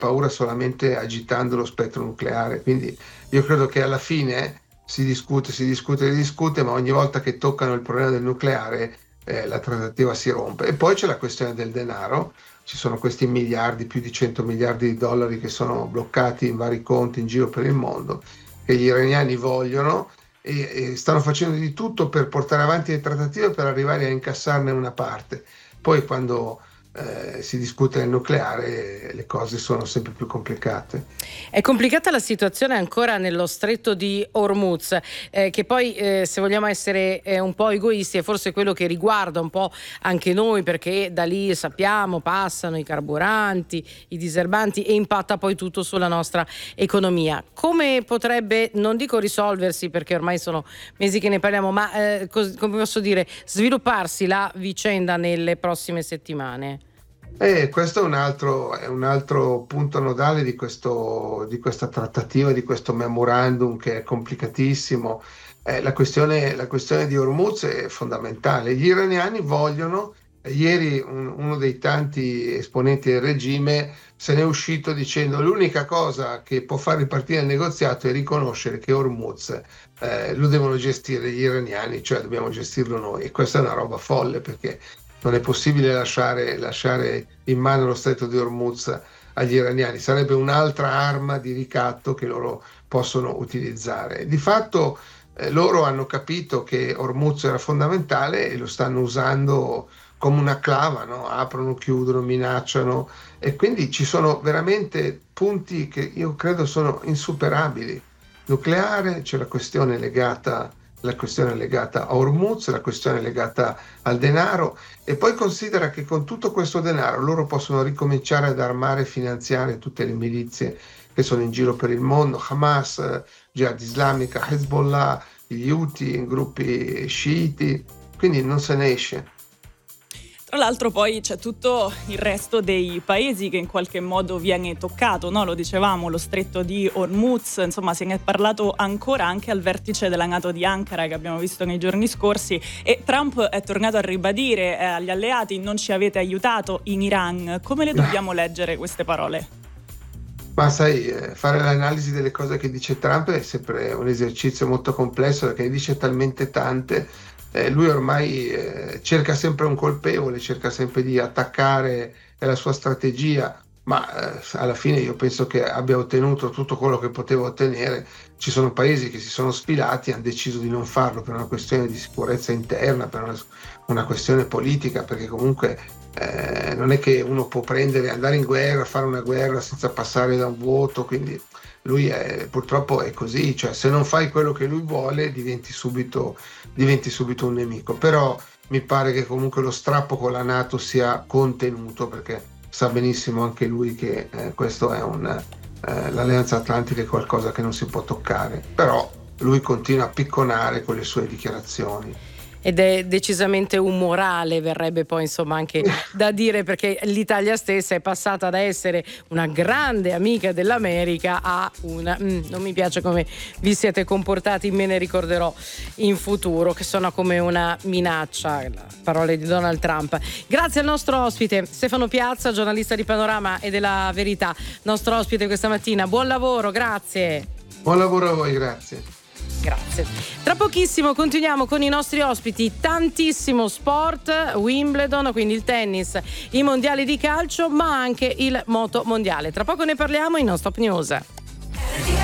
paura solamente agitando lo spettro nucleare. Quindi io credo che alla fine si discute, ma ogni volta che toccano il problema del nucleare la trattativa si rompe. E poi c'è la questione del denaro. Ci sono questi miliardi, più di 100 miliardi di dollari che sono bloccati in vari conti in giro per il mondo, che gli iraniani vogliono, e stanno facendo di tutto per portare avanti le trattative per arrivare a incassarne una parte. Poi quando si discute del nucleare le cose sono sempre più complicate. È complicata la situazione ancora nello stretto di Hormuz, che poi se vogliamo essere un po' egoisti è forse quello che riguarda un po' anche noi, perché da lì sappiamo passano i carburanti, i diserbanti e impatta poi tutto sulla nostra economia. Come potrebbe, non dico risolversi perché ormai sono mesi che ne parliamo, ma come posso dire, svilupparsi la vicenda nelle prossime settimane? Questo è un altro punto nodale di questa trattativa, di questo memorandum che è complicatissimo. La questione di Hormuz è fondamentale. Gli iraniani vogliono, ieri uno dei tanti esponenti del regime se n'è uscito dicendo l'unica cosa che può far ripartire il negoziato è riconoscere che Hormuz lo devono gestire gli iraniani, cioè dobbiamo gestirlo noi. E questa è una roba folle, perché non è possibile lasciare in mano lo stretto di Hormuz agli iraniani. Sarebbe un'altra arma di ricatto che loro possono utilizzare. Di fatto loro hanno capito che Hormuz era fondamentale e lo stanno usando come una clava, no? Aprono, chiudono, minacciano, e quindi ci sono veramente punti che io credo sono insuperabili. Nucleare, c'è la questione legata a Hormuz, la questione legata al denaro, e poi considera che con tutto questo denaro loro possono ricominciare ad armare e finanziare tutte le milizie che sono in giro per il mondo: Hamas, Jihad Islamica, Hezbollah, gli Houthi, gruppi sciiti, quindi non se ne esce. Tra l'altro poi c'è tutto il resto dei paesi che in qualche modo viene toccato, no? Lo dicevamo, lo stretto di Hormuz, insomma se ne è parlato ancora anche al vertice della NATO di Ankara che abbiamo visto nei giorni scorsi, e Trump è tornato a ribadire agli alleati: non ci avete aiutato in Iran. Come le dobbiamo leggere queste parole? Ma sai, fare l'analisi delle cose che dice Trump è sempre un esercizio molto complesso, perché ne dice talmente tante. Lui ormai cerca sempre un colpevole, cerca sempre di attaccare, è la sua strategia, ma alla fine io penso che abbia ottenuto tutto quello che poteva ottenere. Ci sono paesi che si sono sfilati, hanno deciso di non farlo per una questione di sicurezza interna, per una questione politica, perché comunque non è che uno può andare in guerra, fare una guerra senza passare da un voto, quindi lui purtroppo è così, cioè se non fai quello che lui vuole diventi subito un nemico. Però mi pare che comunque lo strappo con la NATO sia contenuto, perché sa benissimo anche lui che questo è l'Alleanza Atlantica è qualcosa che non si può toccare, però lui continua a picconare con le sue dichiarazioni. Ed è decisamente umorale, verrebbe poi insomma anche da dire, perché l'Italia stessa è passata da essere una grande amica dell'America a una non mi piace come vi siete comportati, me ne ricorderò in futuro, che sono come una minaccia, parole di Donald Trump. Grazie al nostro ospite Stefano Piazza, giornalista di Panorama e della Verità, nostro ospite questa mattina. Buon lavoro, grazie. Buon lavoro a voi, grazie. Grazie. Tra pochissimo continuiamo con i nostri ospiti, tantissimo sport, Wimbledon, quindi il tennis, i mondiali di calcio, ma anche il moto mondiale. Tra poco ne parliamo in Non Stop News.